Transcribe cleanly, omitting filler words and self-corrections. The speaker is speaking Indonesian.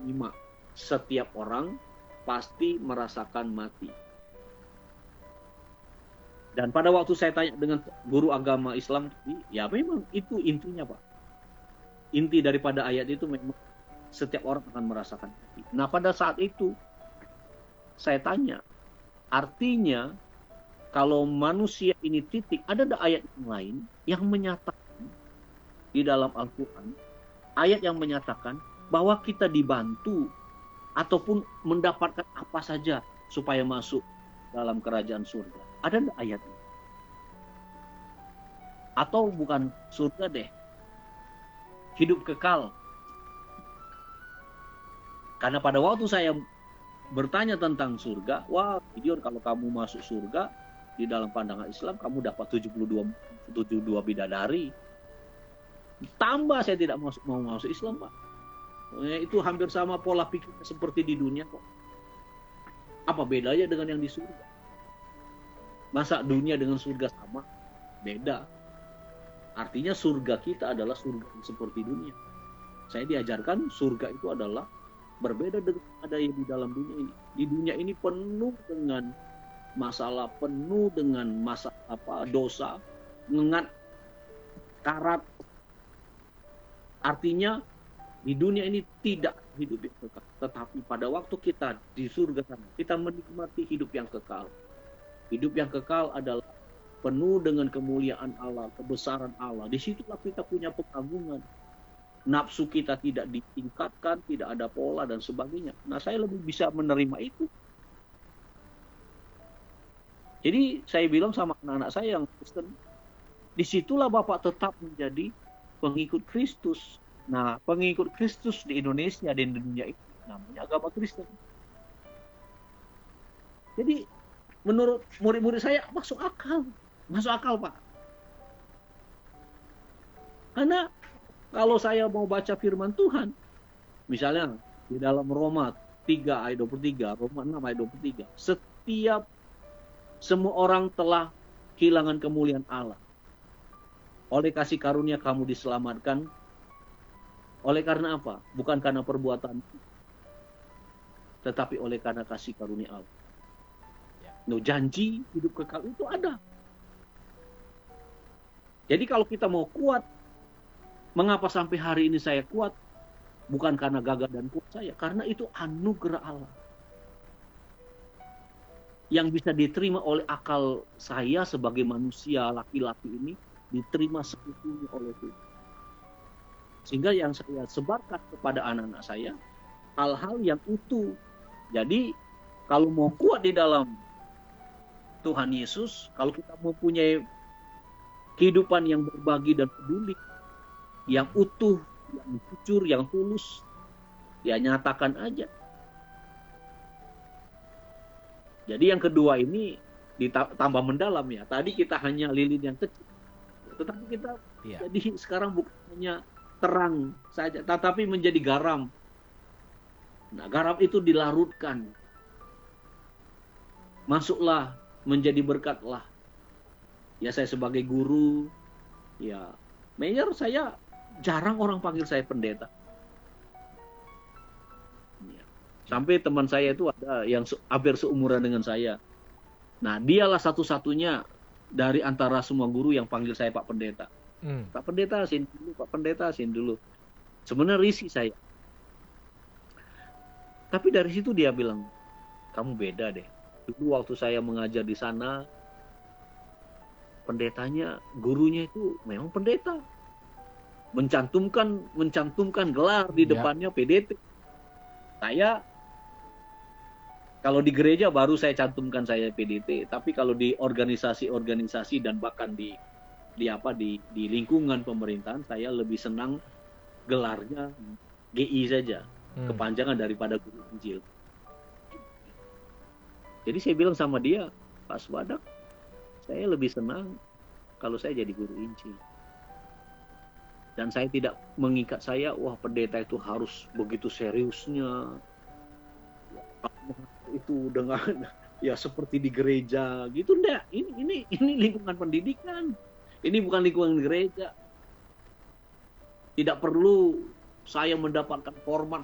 5. Setiap orang pasti merasakan mati. Dan pada waktu saya tanya dengan guru agama Islam, ya memang itu intinya, Pak. Inti daripada ayat itu memang setiap orang akan merasakan mati. Nah, pada saat itu saya tanya, artinya kalau manusia ini titik, ada ayat yang lain yang menyatakan di dalam Al-Quran, ayat yang menyatakan bahwa kita dibantu ataupun mendapatkan apa saja supaya masuk dalam kerajaan surga. Ada enggak ayatnya? Atau bukan surga deh, hidup kekal. Karena pada waktu saya bertanya tentang surga, wah Gideon, kalau kamu masuk surga, di dalam pandangan Islam kamu dapat 72 bidadari. Tambah saya tidak mau masuk Islam, Pak. Itu hampir sama pola pikir seperti di dunia kok. Apa bedanya dengan yang di surga? Masa dunia dengan surga sama? Beda. Artinya surga kita adalah surga seperti dunia. Saya diajarkan surga itu adalah berbeda dengan ada yang di dalam dunia ini. Di dunia ini penuh dengan masalah, penuh dengan dosa, ngengat, karat. Artinya di dunia ini tidak hidup yang kekal. Tetapi pada waktu kita di surga sana, kita menikmati hidup yang kekal. Hidup yang kekal adalah penuh dengan kemuliaan Allah, kebesaran Allah. Disitulah kita punya pengagungan. Nafsu kita tidak ditingkatkan, tidak ada pola dan sebagainya. Nah, saya lebih bisa menerima itu. Jadi saya bilang sama anak-anak saya yang Kristen, disitulah Bapak tetap menjadi pengikut Kristus. Nah, pengikut Kristus di Indonesia dan di dunia itu namanya agama Kristen. Jadi menurut murid-murid saya masuk akal. Masuk akal, Pak. Karena kalau saya mau baca firman Tuhan, misalnya di dalam Roma 3 ayat 23, Roma 6 ayat 23, semua orang telah kehilangan kemuliaan Allah. Oleh kasih karunia kamu diselamatkan. Oleh karena apa? Bukan karena perbuatan, tetapi oleh karena kasih karunia Allah. No, janji hidup kekal itu ada. Jadi kalau kita mau kuat, mengapa sampai hari ini saya kuat? Bukan karena gagah dan kuat saya, karena itu anugerah Allah. Yang bisa diterima oleh akal saya sebagai manusia laki-laki ini, diterima seutuhnya oleh Tuhan. Sehingga yang saya sebarkan kepada anak-anak saya, hal-hal yang utuh. Jadi kalau mau kuat di dalam Tuhan Yesus, kalau kita mempunyai kehidupan yang berbagi dan peduli, yang utuh, yang jujur, yang tulus, ya nyatakan aja. Jadi yang kedua ini ditambah mendalam ya. Tadi kita hanya lilin yang kecil, tetapi kita jadi sekarang bukan hanya terang saja, tetapi menjadi garam. Nah, garam itu dilarutkan. Masuklah, menjadi berkatlah. Ya, saya sebagai guru, ya, Mayor, saya jarang orang panggil saya pendeta. Ya. Sampai teman saya itu ada yang hampir seumuran dengan saya. Nah, dialah satu-satunya dari antara semua guru yang panggil saya Pak Pendeta. Pak Pendeta, sini dulu, Pak Pendeta, sini dulu. Sebenarnya risih saya. Tapi dari situ dia bilang, kamu beda deh. Dulu waktu saya mengajar di sana, pendetanya, gurunya itu memang pendeta. Mencantumkan gelar di depannya PDT. Saya kalau di gereja baru saya cantumkan saya PDT, tapi kalau di organisasi-organisasi dan bahkan di lingkungan pemerintahan, saya lebih senang gelarnya GI saja, kepanjangan daripada guru Injil. Jadi saya bilang sama dia, Pak Swadak, saya lebih senang kalau saya jadi guru Injil. Dan saya tidak mengikat saya, wah pendeta itu harus begitu seriusnya. Itu dengan ya seperti di gereja gitu, enggak. Ini lingkungan pendidikan. Ini bukan lingkungan gereja. Tidak perlu saya mendapatkan format